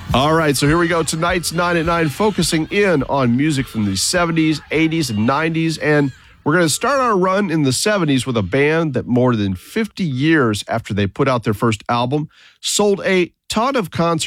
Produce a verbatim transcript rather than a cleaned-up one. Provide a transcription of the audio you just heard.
All right, so here we go. Tonight's nine at nine, focusing in on music from the seventies, eighties, and nineties. And we're going to start our run in the seventies with a band that more than fifty years after they put out their first album, sold a ton of concerts